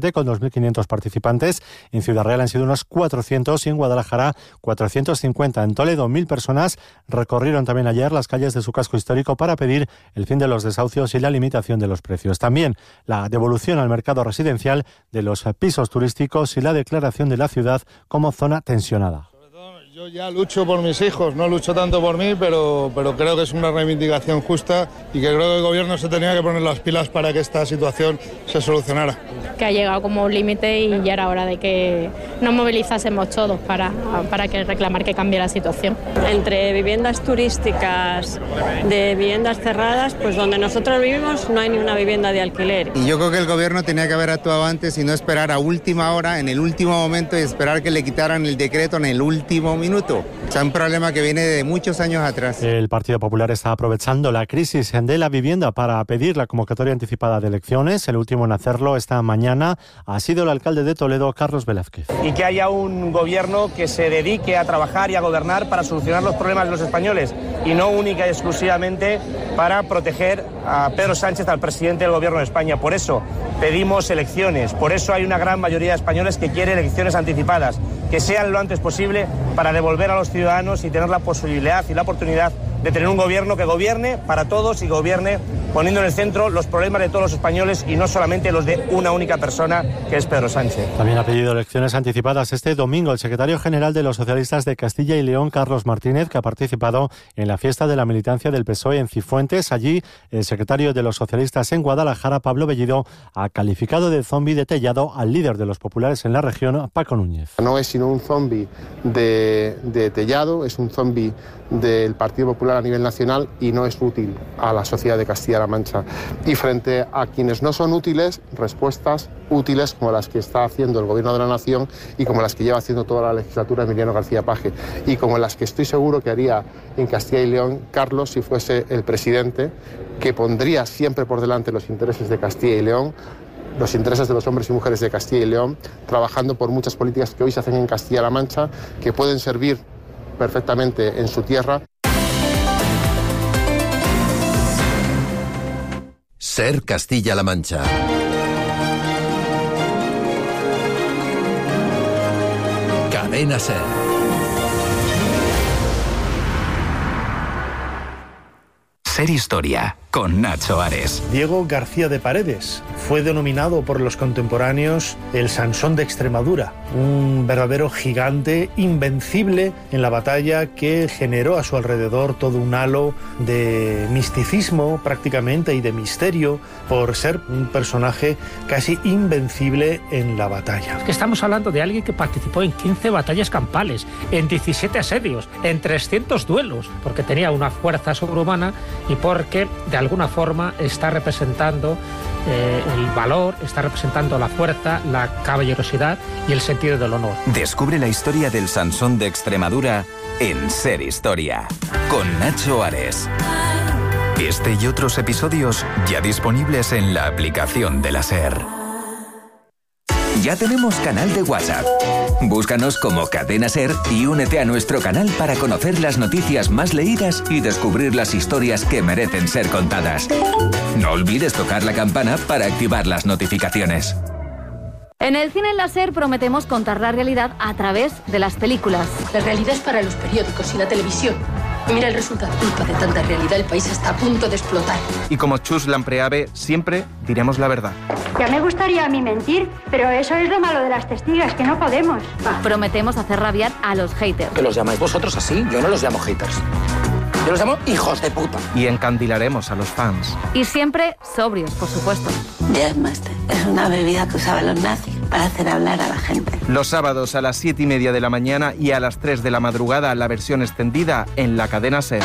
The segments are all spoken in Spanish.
con 2.500 participantes. En Ciudad Real han sido unos 400 y en Guadalajara 450. En Toledo 1.000 personas recorrieron también ayer las calles de su casco histórico para pedir el fin de los desahucios y la limitación de los precios. También la devolución al mercado residencial de los pisos turísticos y la declaración de la ciudad como zona tensionada. Yo ya lucho por mis hijos, no lucho tanto por mí, pero creo que es una reivindicación justa y que creo que el gobierno se tenía que poner las pilas para que esta situación se solucionara. Que ha llegado como un límite y ya era hora de que nos movilizásemos todos para que reclamar que cambie la situación. Entre viviendas turísticas de viviendas cerradas, pues donde nosotros vivimos no hay ni una vivienda de alquiler. Y yo creo que el gobierno tenía que haber actuado antes y no esperar a última hora, en el último momento, y esperar que le quitaran el decreto en el último minuto. O sea, un problema que viene de muchos años atrás. El Partido Popular está aprovechando la crisis de la vivienda para pedir la convocatoria anticipada de elecciones. El último en hacerlo esta mañana ha sido el alcalde de Toledo, Carlos Velázquez. Y que haya un gobierno que se dedique a trabajar y a gobernar para solucionar los problemas de los españoles y no única y exclusivamente para proteger a Pedro Sánchez, al presidente del gobierno de España. Por eso pedimos elecciones, por eso hay una gran mayoría de españoles que quiere elecciones anticipadas, que sean lo antes posible para devolver a los ciudadanos y tener la posibilidad y la oportunidad de tener un gobierno que gobierne para todos y gobierne poniendo en el centro los problemas de todos los españoles y no solamente los de una única persona, que es Pedro Sánchez. También ha pedido elecciones anticipadas este domingo el secretario general de los socialistas de Castilla y León, Carlos Martínez, que ha participado en la fiesta de la militancia del PSOE en Cifuentes. Allí, el secretario de los socialistas en Guadalajara, Pablo Bellido, ha calificado de zombi de tellado al líder de los populares en la región, Paco Núñez. No es sino un zombi de tellado, es un zombi del Partido Popular a nivel nacional y no es útil a la sociedad de Castilla-La Mancha. Y frente a quienes no son útiles, respuestas útiles como las que está haciendo el Gobierno de la Nación y como las que lleva haciendo toda la legislatura Emiliano García Paje y como las que estoy seguro que haría en Castilla y León Carlos si fuese el presidente, que pondría siempre por delante los intereses de Castilla y León, los intereses de los hombres y mujeres de Castilla y León, trabajando por muchas políticas que hoy se hacen en Castilla-La Mancha, que pueden servir perfectamente en su tierra. Ser Castilla-La Mancha. Cadena Ser. Ser Historia, con Nacho Ares. Diego García de Paredes fue denominado por los contemporáneos el Sansón de Extremadura, un verdadero gigante invencible en la batalla que generó a su alrededor todo un halo de misticismo prácticamente y de misterio por ser un personaje casi invencible en la batalla. Es que estamos hablando de alguien que participó en 15 batallas campales, en 17 asedios, en 300 duelos, porque tenía una fuerza sobrehumana y porque de alguna forma está representando el valor, está representando la fuerza, la caballerosidad y el sentido del honor. Descubre la historia del Sansón de Extremadura en Ser Historia, con Nacho Ares. Este y otros episodios ya disponibles en la aplicación de la SER. Ya tenemos canal de WhatsApp. Búscanos como Cadena Ser y únete a nuestro canal para conocer las noticias más leídas y descubrir las historias que merecen ser contadas. No olvides tocar la campana para activar las notificaciones. En el cine en la SER prometemos contar la realidad a través de las películas. La realidad es para los periódicos y la televisión. Mira el resultado. Culpa de tanta realidad, el país está a punto de explotar. Y como Chus Lampreave, siempre diremos la verdad. Ya me gustaría a mí mentir, pero eso es lo malo de las testigas, que no podemos. Prometemos hacer rabiar a los haters. ¿Que los llamáis vosotros así? Yo no los llamo haters. Yo los llamo hijos de puta. Y encandilaremos a los fans. Y siempre sobrios, por supuesto. Jazzmaster es una bebida que usaban los nazis para hacer hablar a la gente. Los sábados a las 7:30 de la mañana y a las 3 de la madrugada la versión extendida en la cadena SER.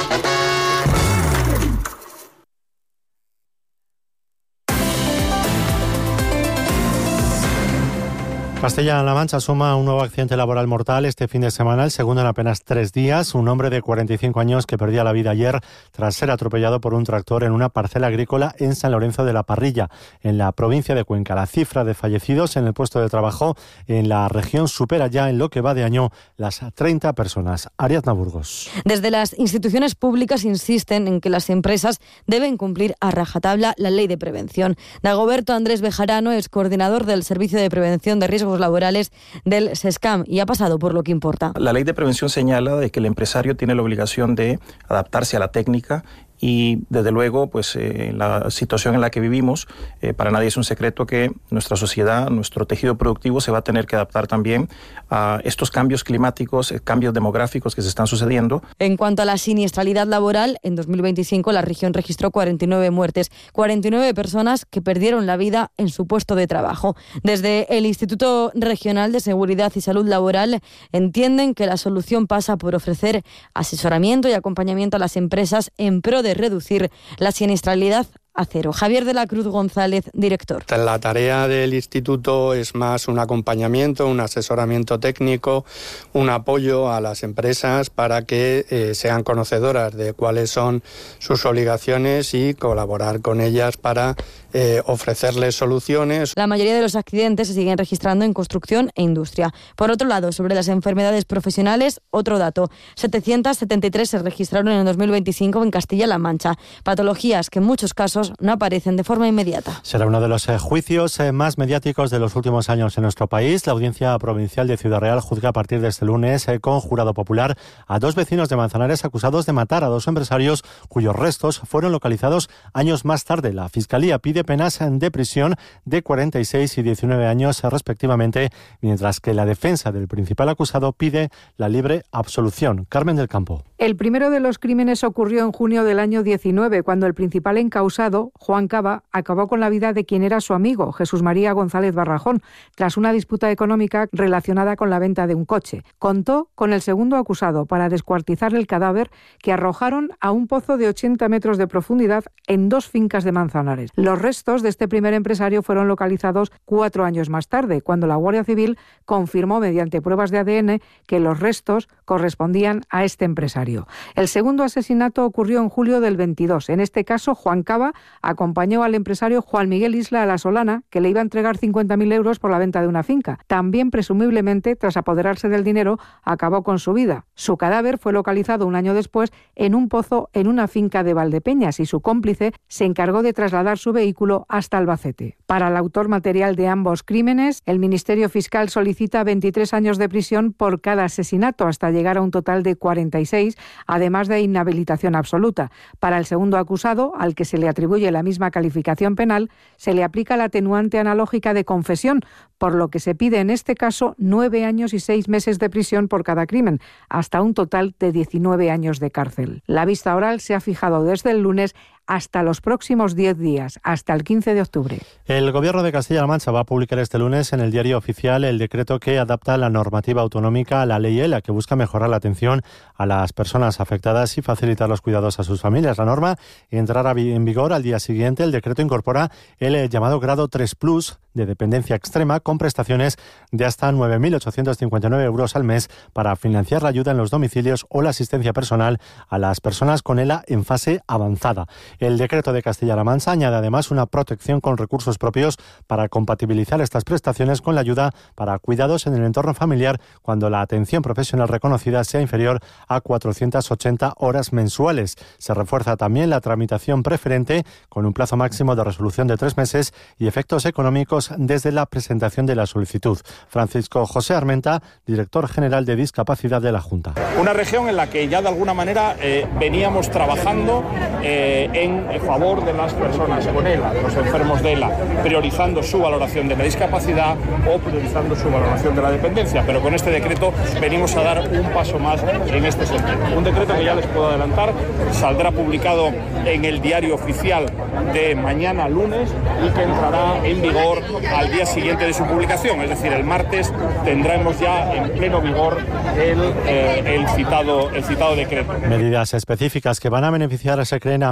Castilla-La Mancha suma un nuevo accidente laboral mortal este fin de semana, el segundo en apenas 3 días. Un hombre de 45 años que perdía la vida ayer tras ser atropellado por un tractor en una parcela agrícola en San Lorenzo de la Parrilla, en la provincia de Cuenca. La cifra de fallecidos en el puesto de trabajo en la región supera ya en lo que va de año las 30 personas. Ariadna Burgos. Desde las instituciones públicas insisten en que las empresas deben cumplir a rajatabla la ley de prevención. Dagoberto Andrés Bejarano es coordinador del Servicio de Prevención de Riesgos Laborales del SESCAM y ha pasado por lo que importa. La ley de prevención señala de que el empresario tiene la obligación de adaptarse a la técnica y desde luego, pues en la situación en la que vivimos, para nadie es un secreto que nuestra sociedad, nuestro tejido productivo se va a tener que adaptar también a estos cambios climáticos, cambios demográficos que se están sucediendo. En cuanto a la siniestralidad laboral, en 2025 la región registró 49 muertes, 49 personas que perdieron la vida en su puesto de trabajo. Desde el Instituto Regional de Seguridad y Salud Laboral entienden que la solución pasa por ofrecer asesoramiento y acompañamiento a las empresas en pro de reducir la siniestralidad a cero. Javier de la Cruz González, director. La tarea del instituto es más un acompañamiento, un asesoramiento técnico, un apoyo a las empresas para que sean conocedoras de cuáles son sus obligaciones y colaborar con ellas para ofrecerles soluciones. La mayoría de los accidentes se siguen registrando en construcción e industria. Por otro lado, sobre las enfermedades profesionales, otro dato. 773 se registraron en el 2025 en Castilla-La Mancha. Patologías que en muchos casos no aparecen de forma inmediata. Será uno de los juicios más mediáticos de los últimos años en nuestro país. La Audiencia Provincial de Ciudad Real juzga a partir de este lunes con jurado popular a 2 vecinos de Manzanares acusados de matar a 2 empresarios cuyos restos fueron localizados años más tarde. La Fiscalía pide penas de prisión de 46 y 19 años respectivamente, mientras que la defensa del principal acusado pide la libre absolución. Carmen del Campo. El primero de los crímenes ocurrió en junio del año 19, cuando el principal encausado, Juan Cava, acabó con la vida de quien era su amigo, Jesús María González Barrajón, tras una disputa económica relacionada con la venta de un coche. Contó con el segundo acusado para descuartizar el cadáver, que arrojaron a un pozo de 80 metros de profundidad en 2 fincas de Manzanares. Los restos de este primer empresario fueron localizados 4 años más tarde, cuando la Guardia Civil confirmó mediante pruebas de ADN que los restos correspondían a este empresario. El segundo asesinato ocurrió en julio del 22. En este caso, Juan Cava acompañó al empresario Juan Miguel Isla a La Solana, que le iba a entregar 50.000 euros por la venta de una finca. También, presumiblemente, tras apoderarse del dinero, acabó con su vida. Su cadáver fue localizado un año después en un pozo en una finca de Valdepeñas y su cómplice se encargó de trasladar su vehículo hasta Albacete. Para el autor material de ambos crímenes, el Ministerio Fiscal solicita 23 años de prisión por cada asesinato, hasta llegar a un total de 46, además de inhabilitación absoluta. Para el segundo acusado, al que se le atribuye la misma calificación penal, se le aplica la atenuante analógica de confesión, por lo que se pide en este caso 9 años y 6 meses de prisión por cada crimen, hasta un total de 19 años de cárcel. La vista oral se ha fijado desde el lunes hasta los próximos 10 días, hasta el 15 de octubre. El Gobierno de Castilla-La Mancha va a publicar este lunes en el Diario Oficial el decreto que adapta la normativa autonómica a la Ley ELA, que busca mejorar la atención a las personas afectadas y facilitar los cuidados a sus familias. La norma entrará en vigor al día siguiente. El decreto incorpora el llamado grado 3+ de dependencia extrema, con prestaciones de hasta 9.859 euros al mes para financiar la ayuda en los domicilios o la asistencia personal a las personas con ELA en fase avanzada. El decreto de Castilla-La Mancha añade además una protección con recursos propios para compatibilizar estas prestaciones con la ayuda para cuidados en el entorno familiar cuando la atención profesional reconocida sea inferior a 480 horas mensuales. Se refuerza también la tramitación preferente con un plazo máximo de resolución de 3 meses y efectos económicos desde la presentación de la solicitud. Francisco José Armenta, director general de Discapacidad de la Junta. Una región en la que ya de alguna manera veníamos trabajando en favor de las personas con ELA, los enfermos de ELA, priorizando su valoración de la discapacidad o priorizando su valoración de la dependencia, pero con este decreto venimos a dar un paso más en este sentido. Un decreto que ya les puedo adelantar, saldrá publicado en el Diario Oficial de mañana lunes y que entrará en vigor al día siguiente de su publicación, es decir, el martes tendremos ya en pleno vigor el citado decreto. Medidas específicas que van a beneficiar, se creen, a unas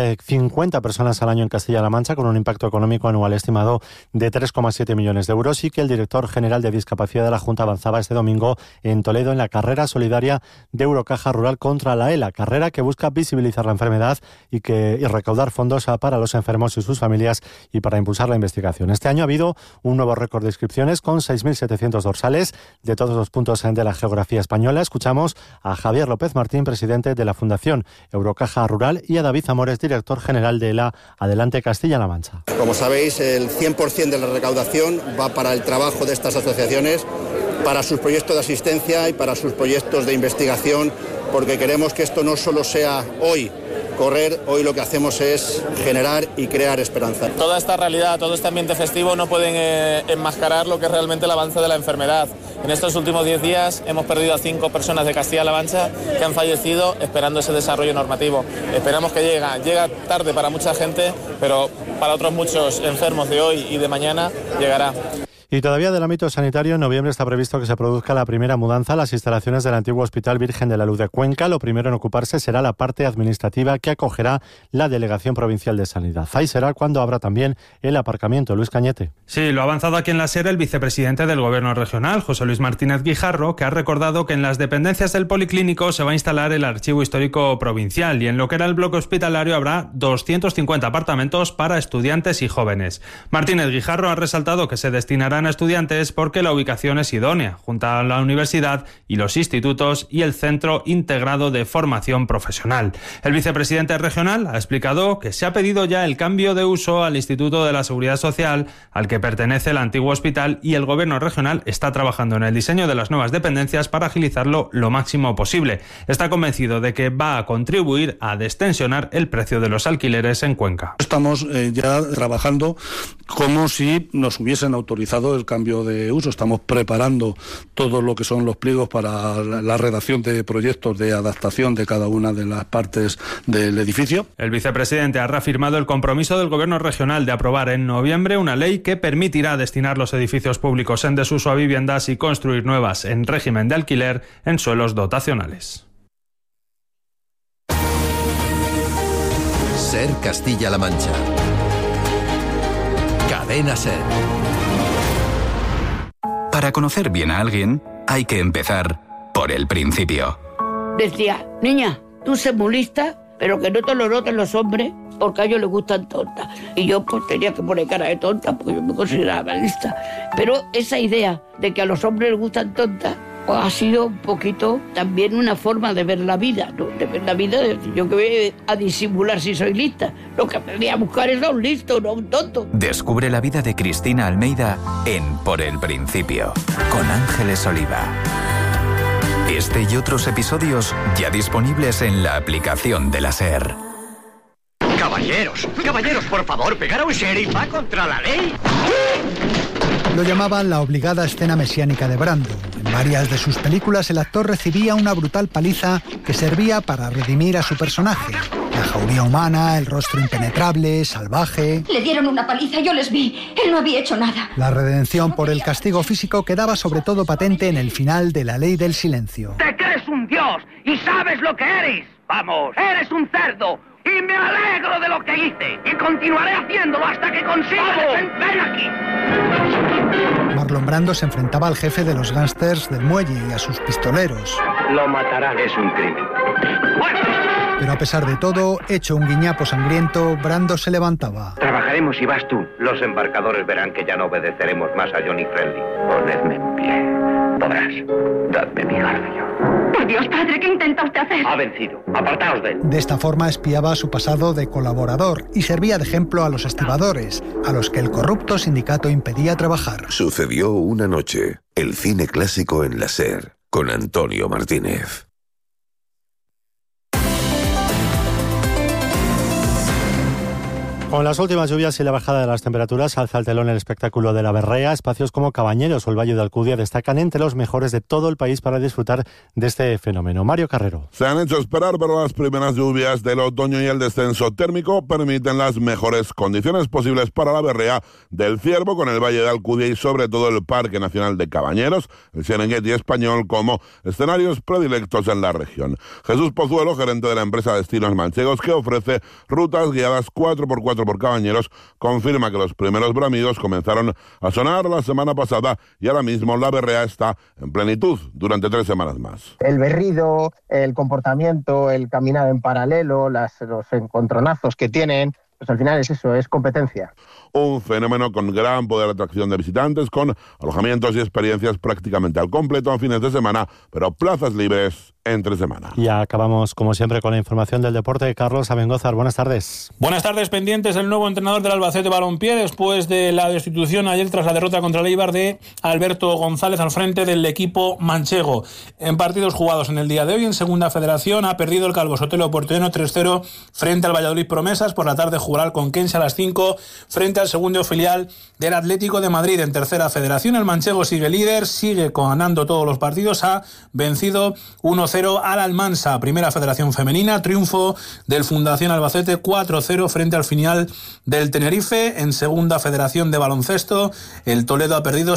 de 50 personas al año en Castilla-La Mancha, con un impacto económico anual estimado de 3,7 millones de euros, y que el director general de Discapacidad de la Junta avanzaba este domingo en Toledo en la carrera solidaria de Eurocaja Rural contra la ELA, carrera que busca visibilizar la enfermedad y recaudar fondos para los enfermos y sus familias y para impulsar la investigación. Este año ha habido un nuevo récord de inscripciones con 6.700 dorsales de todos los puntos de la geografía española. Escuchamos a Javier López Martín, presidente de la Fundación Eurocaja Rural, y a David Zamores, director general de ELA Adelante Castilla-La Mancha. Como sabéis, el 100% de la recaudación va para el trabajo de estas asociaciones, para sus proyectos de asistencia y para sus proyectos de investigación, porque queremos que esto no solo sea hoy correr, hoy lo que hacemos es generar y crear esperanza. Toda esta realidad, todo este ambiente festivo no pueden enmascarar lo que es realmente el avance de la enfermedad. En estos últimos 10 días hemos perdido a 5 personas de Castilla-La Mancha que han fallecido esperando ese desarrollo normativo. Esperamos que llega tarde para mucha gente, pero para otros muchos enfermos de hoy y de mañana llegará. Y todavía del ámbito sanitario, en noviembre está previsto que se produzca la primera mudanza a las instalaciones del antiguo Hospital Virgen de la Luz de Cuenca. Lo primero en ocuparse será la parte administrativa que acogerá la Delegación Provincial de Sanidad. Ahí será cuando habrá también el aparcamiento. Luis Cañete. Sí, lo ha avanzado aquí en la SER el vicepresidente del Gobierno regional, José Luis Martínez Guijarro, que ha recordado que en las dependencias del Policlínico se va a instalar el Archivo Histórico Provincial y en lo que era el bloque hospitalario habrá 250 apartamentos para estudiantes y jóvenes. Martínez Guijarro ha resaltado que se destinarán a estudiantes porque la ubicación es idónea, junto a la universidad y los institutos y el Centro Integrado de Formación Profesional. El vicepresidente regional ha explicado que se ha pedido ya el cambio de uso al Instituto de la Seguridad Social, al que pertenece el antiguo hospital, y el Gobierno regional está trabajando en el diseño de las nuevas dependencias para agilizarlo lo máximo posible. Está convencido de que va a contribuir a destensionar el precio de los alquileres en Cuenca. Estamos ya trabajando como si nos hubiesen autorizado el cambio de uso. Estamos preparando todo lo que son los pliegos para la redacción de proyectos de adaptación de cada una de las partes del edificio. El vicepresidente ha reafirmado el compromiso del Gobierno regional de aprobar en noviembre una ley que permitirá destinar los edificios públicos en desuso a viviendas y construir nuevas en régimen de alquiler en suelos dotacionales. SER Castilla-La Mancha. Cadena SER. Para conocer bien a alguien, hay que empezar por el principio. Decía, niña, tú sé muy lista, pero que no te lo noten los hombres, porque a ellos les gustan tontas. Y yo pues tenía que poner cara de tonta, porque yo me consideraba lista. Pero esa idea de que a los hombres les gustan tontas, pues ha sido un poquito también una forma de ver la vida, ¿no? De ver la vida, de yo que voy a disimular si soy lista. Lo que aprendí a buscar es a un listo, no a un tonto. Descubre la vida de Cristina Almeida en Por el Principio, con Ángeles Oliva. Este y otros episodios ya disponibles en la aplicación de la SER. Caballeros, por favor, pegar a un sheriff va contra la ley. Lo llamaban la obligada escena mesiánica de Brando. En varias de sus películas el actor recibía una brutal paliza que servía para redimir a su personaje. La jauría humana, el rostro impenetrable, salvaje. Le dieron una paliza, yo les vi. Él no había hecho nada. La redención por el castigo físico quedaba sobre todo patente en el final de La Ley del Silencio. Te crees un dios y sabes lo que eres. Vamos, eres un cerdo. Y me alegro de lo que hice. Y continuaré haciéndolo hasta que consiga ven aquí. Marlon Brando se enfrentaba al jefe de los gángsters del muelle y a sus pistoleros. Lo matarán, es un crimen. Pero a pesar de todo, hecho un guiñapo sangriento, Brando se levantaba. Trabajaremos y vas tú. Los embarcadores verán que ya no obedeceremos más a Johnny Friendly. Ponedme en pie. Podrás. Dadme mi garfio. Por Dios, padre, ¿qué intenta usted hacer? Ha vencido. Apartaos de él. De esta forma espiaba su pasado de colaborador y servía de ejemplo a los estibadores, a los que el corrupto sindicato impedía trabajar. Sucedió una noche. El cine clásico en la SER, con Antonio Martínez. Con las últimas lluvias y la bajada de las temperaturas alza el telón el espectáculo de la Berrea. Espacios como Cabañeros o el Valle de Alcudia destacan entre los mejores de todo el país para disfrutar de este fenómeno. Mario Carrero. Se han hecho esperar, pero las primeras lluvias del otoño y el descenso térmico permiten las mejores condiciones posibles para la Berrea del Ciervo, con el Valle de Alcudia y sobre todo el Parque Nacional de Cabañeros, el Serengeti español, como escenarios predilectos en la región. Jesús Pozuelo, gerente de la empresa Destinos Manchegos, que ofrece rutas guiadas 4x4 por Cabañeros, confirma que los primeros bramidos comenzaron a sonar la semana pasada y ahora mismo la Berrea está en plenitud durante 3 semanas más. El berrido, el comportamiento, el caminar en paralelo, los encontronazos que tienen, pues al final es eso, es competencia. Un fenómeno con gran poder de atracción de visitantes, con alojamientos y experiencias prácticamente al completo en fines de semana, pero plazas libres entre semana. Y acabamos, como siempre, con la información del deporte. Carlos Abengózar, buenas tardes. Buenas tardes, pendientes del nuevo entrenador del Albacete Balompié después de la destitución ayer tras la derrota contra el Eibar de Alberto González al frente del equipo manchego. En partidos jugados en el día de hoy, en Segunda Federación, ha perdido el Calvo Sotelo porteño 3-0 frente al Valladolid Promesas. Por la tarde jugará el Conquense a las 5 frente al segundo filial del Atlético de Madrid. En Tercera Federación, el manchego sigue líder, sigue ganando todos los partidos, ha vencido 1-0 al Almansa. Primera Federación Femenina, triunfo del Fundación Albacete 4-0 frente al filial del Tenerife. En Segunda Federación de Baloncesto, el Toledo ha perdido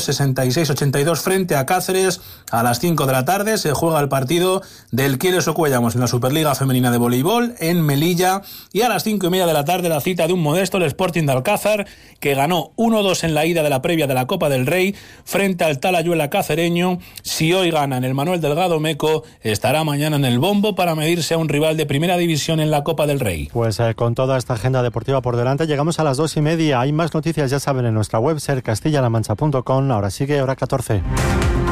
66-82 frente a Cáceres. A las 5 de la tarde se juega el partido del Quieres Ocuellamos en la Superliga Femenina de Voleibol en Melilla, y a las 5:30 de la tarde la cita de un modesto, el Sporting de Alcázar, que ganó 1-2 en la ida de la previa de la Copa del Rey frente al Talayuela cacereño. Si hoy gana en el Manuel Delgado Meco, estará mañana en el bombo para medirse a un rival de primera división en la Copa del Rey. Pues con toda esta agenda deportiva por delante, llegamos a las 2:30. Hay más noticias, ya saben, en nuestra web sercastillalamancha.com. Ahora sigue hora 14.